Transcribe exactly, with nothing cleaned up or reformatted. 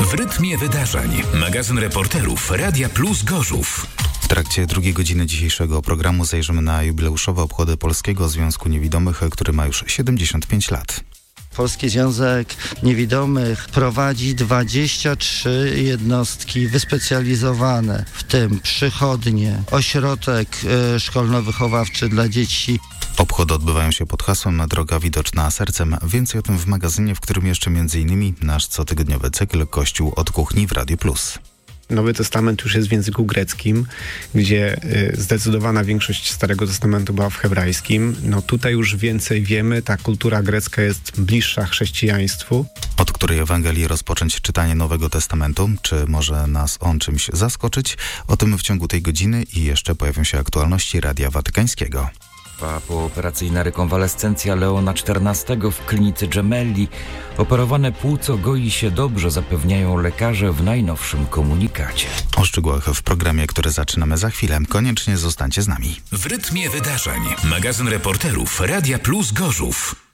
W rytmie wydarzeń. Magazyn reporterów Radia Plus Gorzów. W trakcie drugiej godziny dzisiejszego programu zajrzymy na jubileuszowe obchody Polskiego Związku Niewidomych, który ma już siedemdziesiąt pięć lat. Polski Związek Niewidomych prowadzi dwadzieścia trzy jednostki wyspecjalizowane, w tym przychodnie, ośrodek y, szkolno-wychowawczy dla dzieci. Obchody odbywają się pod hasłem Droga widoczna sercem. Więcej o tym w magazynie, w którym jeszcze m.in. nasz cotygodniowy cykl Kościół od kuchni w Radiu Plus. Nowy Testament już jest w języku greckim, gdzie y, zdecydowana większość Starego Testamentu była w hebrajskim. No tutaj już więcej wiemy, ta kultura grecka jest bliższa chrześcijaństwu. Od której Ewangelii rozpocząć czytanie Nowego Testamentu? Czy może nas on czymś zaskoczyć? O tym w ciągu tej godziny i jeszcze pojawią się aktualności Radia Watykańskiego. Trwa pooperacyjna rekonwalescencja Leona czternastego w klinice Gemelli. Operowane płuco goi się dobrze, zapewniają lekarze w najnowszym komunikacie. O szczegółach w programie, który zaczynamy za chwilę. Koniecznie zostańcie z nami. W rytmie wydarzeń. Magazyn reporterów Radia Plus Gorzów.